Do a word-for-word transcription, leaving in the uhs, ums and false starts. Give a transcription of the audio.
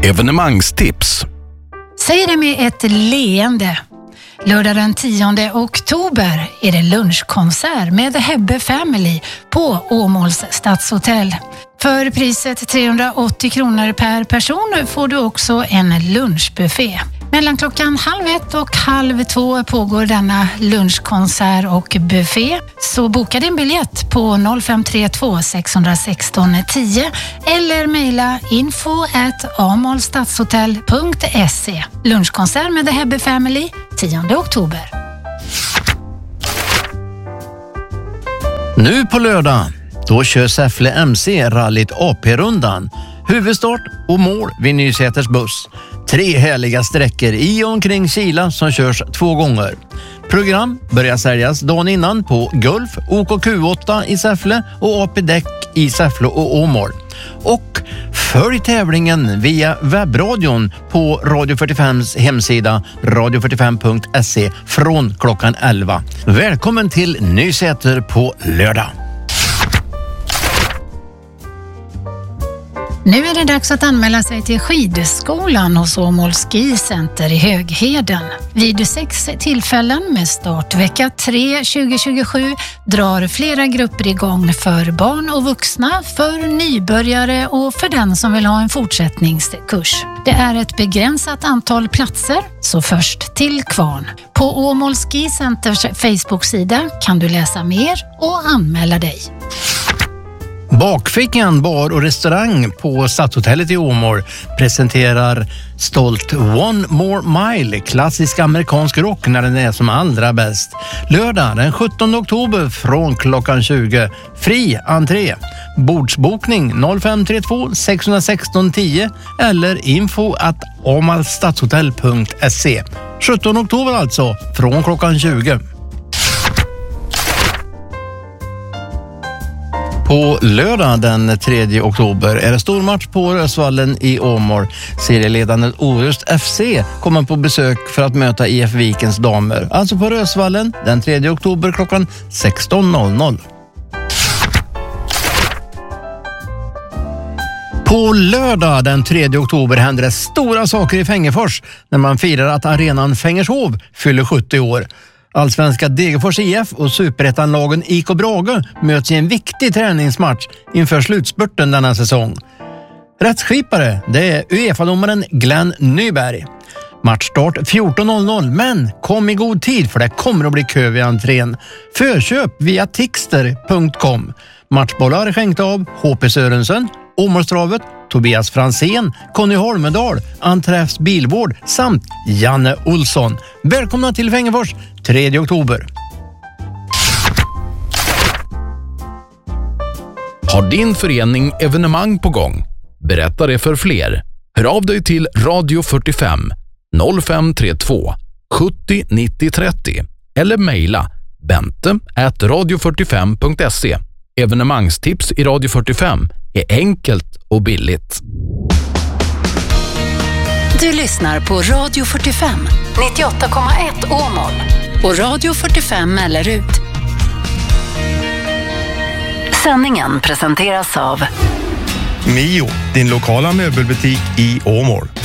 Evenemangstips. Säg det med ett leende. Lördag den tionde oktober är det lunchkonsert med The Hebbe Family på Åmåls stadshotell. För priset trehundraåttio kronor per person får du också en lunchbuffé. Mellan klockan halv ett och halv två pågår denna lunchkonsert och buffé. Så boka din biljett på noll fem tre två sex ett sex tio eller mejla info at amolstadshotell punkt se. Lunchkonsert med The Hebbe Family tionde oktober. Nu på lördag, då kör Säffle M C rallyt A P-rundan. Huvudstart och mål vid Nysäters buss. Tre härliga sträckor i och omkring Kila som körs två gånger. Program börjar säljas dagen innan på Gulf, O K Q åtta i Säffle och A P-däck i Säffle och Åmål. Och följ tävlingen via webbradion på Radio fyrtiofems hemsida radio fyrtiofem punkt se från klockan elva. Välkommen till Nysäter på lördag. Nu är det dags att anmäla sig till skidskolan hos Åmåls skicenter i Högheden. Vid sex tillfällen med start vecka tre tjugo tjugosju drar flera grupper igång för barn och vuxna, för nybörjare och för den som vill ha en fortsättningskurs. Det är ett begränsat antal platser, så först till kvarn. På Åmåls skicenters Facebook-sida kan du läsa mer och anmäla dig. Bakfickan bar och restaurang på Stadshotellet i Åmål presenterar stolt One More Mile, klassisk amerikansk rock när den är som allra bäst. Lördag den sjuttonde oktober från klockan tjugo. Fri entré. Bordsbokning noll fem tre två sex ett sex tio eller info at amalstadshotell punkt se. sjuttonde oktober alltså, från klockan tjugo. På lördag den tredje oktober är det stor match på Rösvallen i Åmål. Serieledandet Orust F C kommer på besök för att möta I F Vikens damer. Alltså på Rösvallen den tredje oktober klockan sexton noll noll. På lördag den tredje oktober händer det stora saker i Fängefors när man firar att arenan Fängershov fyller sjuttio år. Allsvenska Degerfors I F och superettanlagen I K Brage möts i en viktig träningsmatch inför slutspurten denna säsong. Rättsskipare, det är UEFA-domaren Glenn Nyberg. Matchstart fjorton noll noll, men kom i god tid för det kommer att bli kö vid entrén. Förköp via tixter punkt com. Matchbollar är skänkt av H P Sörensen, Åmålstravet, Tobias Fransén, Conny Holmedal, Anträffs Bilvård samt Janne Olsson. Välkomna till Fängefors tredje oktober. Har din förening evenemang på gång? Berätta det för fler. Hör av dig till Radio fyrtiofem noll fem tre två sjuttio nittio trettio eller mejla bente at radio fyrtiofem punkt se. Evenemangstips i Radio fyrtiofem är enkelt och billigt. Du lyssnar på Radio fyrtiofem, nittioåtta komma ett Åmål och Radio fyrtiofem Mellerud. Sändningen presenteras av Mio, din lokala möbelbutik i Åmål.